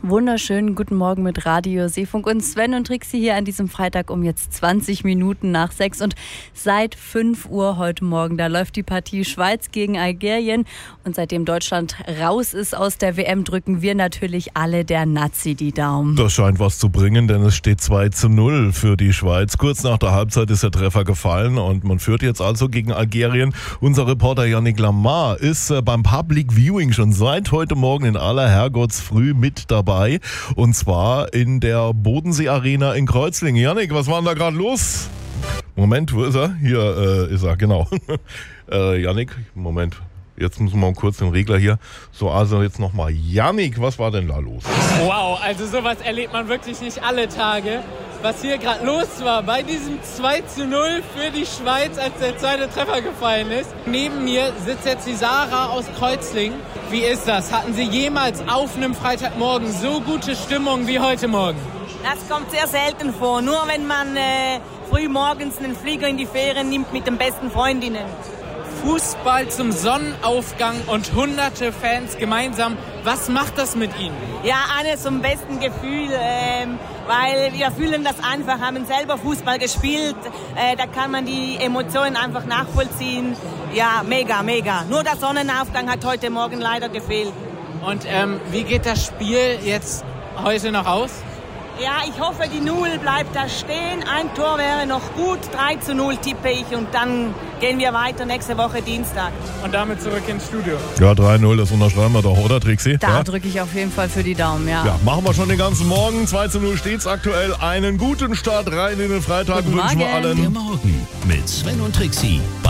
Wunderschönen guten Morgen mit Radio Seefunk und Sven und Trixi hier an diesem Freitag um jetzt 20 Minuten nach 6 und seit 5 Uhr heute Morgen, da läuft die Partie Schweiz gegen Algerien und seitdem Deutschland raus ist aus der WM, drücken wir natürlich alle der Nazi die Daumen. Das scheint was zu bringen, denn es steht 2:0 für die Schweiz. Kurz nach der Halbzeit ist der Treffer gefallen und man führt jetzt also gegen Algerien. Unser Reporter Yannick Lamar ist beim Public Viewing schon seit heute Morgen in aller Herrgottsfrüh mit dabei. Und zwar in der Bodensee Arena in Kreuzlingen. Yannick, was war denn da gerade los? Moment, wo ist er? Hier ist er, genau. Yannick, Moment. Jetzt müssen wir mal kurz den Regler hier. So, also jetzt nochmal. Yannick, was war denn da los? Wow, also sowas erlebt man wirklich nicht alle Tage. Was hier gerade los war bei diesem 2:0 für die Schweiz, als der zweite Treffer gefallen ist. Neben mir sitzt jetzt die Sarah aus Kreuzlingen. Wie ist das? Hatten Sie jemals auf einem Freitagmorgen so gute Stimmung wie heute Morgen? Das kommt sehr selten vor. Nur wenn man früh morgens einen Flieger in die Ferien nimmt mit den besten Freundinnen. Fußball zum Sonnenaufgang und hunderte Fans gemeinsam. Was macht das mit Ihnen? Ja, eines zum besten Gefühl, weil wir fühlen das einfach, haben selber Fußball gespielt. Da kann man die Emotionen einfach nachvollziehen. Ja, mega, mega. Nur der Sonnenaufgang hat heute Morgen leider gefehlt. Und wie geht das Spiel jetzt heute noch aus? Ja, ich hoffe, die Null bleibt da stehen. Ein Tor wäre noch gut. 3:0 tippe ich und dann gehen wir weiter nächste Woche Dienstag. Und damit zurück ins Studio. Ja, 3:0, das unterschreiben wir doch, oder Trixi? Da ja? drücke ich auf jeden Fall für die Daumen, ja. Ja, machen wir schon den ganzen Morgen. 2:0 steht's aktuell. Einen guten Start rein in den Freitag Guten wünschen wir Morgen. allen. Der Morgen mit Sven und Trixi.